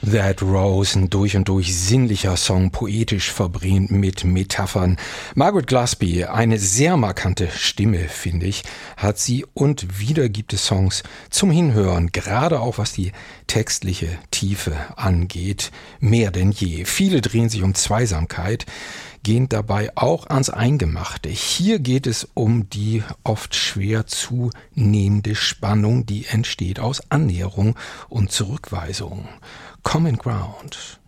That Rose, ein durch und durch sinnlicher Song, poetisch verbrämt mit Metaphern. Margaret Gillespie, eine sehr markante Stimme, finde ich, hat sie, und wieder gibt es Songs zum Hinhören, gerade auch was die textliche Tiefe angeht, mehr denn je. Viele drehen sich um Zweisamkeit, gehen dabei auch ans Eingemachte. Hier geht es um die oft schwer zunehmende Spannung, die entsteht aus Annäherung und Zurückweisung. Common Ground.